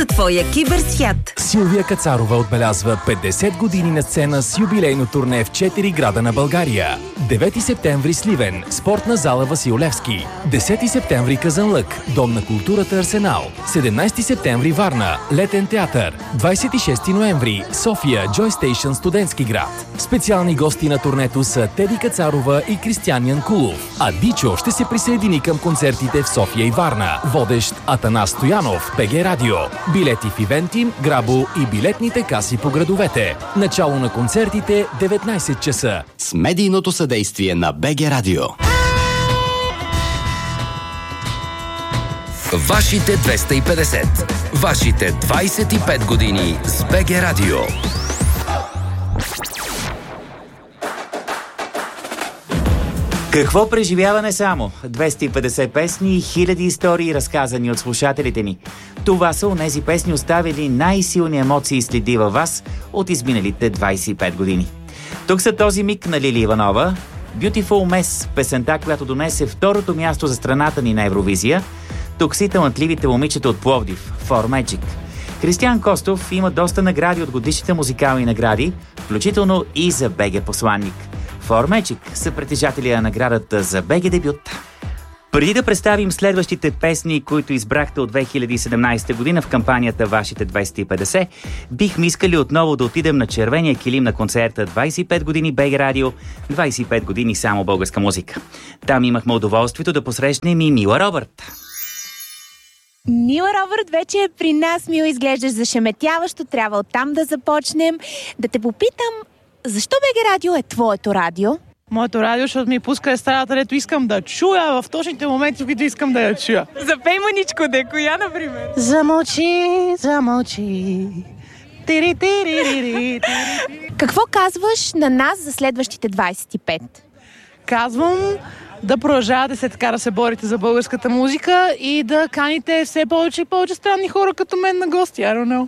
Твоя киберсвят. Силвия Кацарова отбелязва 50 години на сцена с юбилейно турне в 4 града на България. 9 септември Сливен, спортна зала Васил Левски. 10 септември Казанлък, Дом на културата Арсенал. 17 септември Варна, Летен театър. 26 ноември София, Joy Station, студентски град. Специални гости на турнето са Теди Кацарова и Кристиан Янкулов. А Дичо ще се присъедини към концертите в София и Варна. Водещ Атанас Стоянов, БГ Радио. Билети в Ивентим, Грабо и билетните каси по градовете. Начало на концертите 19 часа. С медийното съдействие на БГ Радио. Вашите 250. Вашите 25 години с БГ Радио. Какво преживяване само? 250 песни и хиляди истории, разказани от слушателите ни. Това са онези песни, оставили най-силни емоции и следи във вас от изминалите 25 години. Тук са този миг на Лили Иванова, Beautiful Mess, песента, която донесе второто място за страната ни на Евровизия. Тук са и талантливите момичета от Пловдив, For Magic. Кристиан Костов има доста награди от годишните музикални награди, включително и за БГ посланник. For Magic са притежатели на наградата за БГ дебют. Преди да представим следващите песни, които избрахте от 2017 година в кампанията Вашите 250, бихме искали отново да отидем на червения килим на концерта 25 години БГ Радио, 25 години само българска музика. Там имахме удоволствието да посрещнем и Мила Робърт. Мила Робърт вече е при нас. Мила, изглеждаш зашеметяващо. Трябва оттам да започнем. Да те попитам, защо БГ Радио е твоето радио? Моето радио, защото ми пуска естрадата, дето искам да чуя в точните моменти, в които искам да я чуя. Запей маничко, де коя, например? Замълчи, замълчи. Какво казваш на нас за следващите 25? Казвам да продължавате се така да се борите за българската музика и да каните все повече и повече странни хора като мен на гости. I don't know.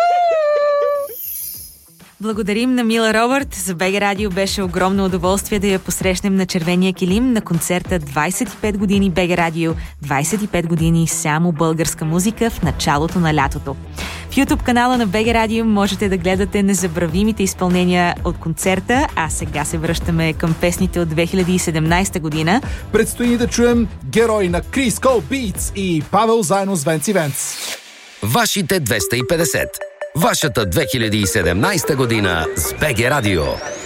Благодарим на Мила Робърт. За БГ Радио беше огромно удоволствие да я посрещнем на червения килим на концерта 25 години БГ Радио, 25 години само българска музика в началото на лятото. В YouTube канала на БГ Радио можете да гледате незабравимите изпълнения от концерта, а сега се връщаме към песните от 2017 година. Предстои да чуем герой на Крис Кол Битс и Павел заедно с Венци Венц. Вашите 250. Вашата 2017 година с БГ Радио.